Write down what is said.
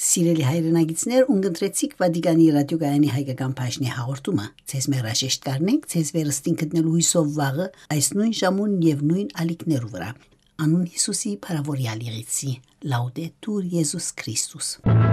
Սիրելի հայրենագիտներ, ունգընտրեցիք Վատիկանի ռադիոգայանի հայկական բաժնի հաղորդումը։ Ձեզ մեր հրաժեշտ կառնենք, ձեզ վերստին գտնելու հույսով վաղը այս նույն ժամուն եւ նույն ալիքներու վրա։ Անուն Հիսուսի փարավորյալ եղեցի։ Լաուդետուր Եզուս Քրիստոս։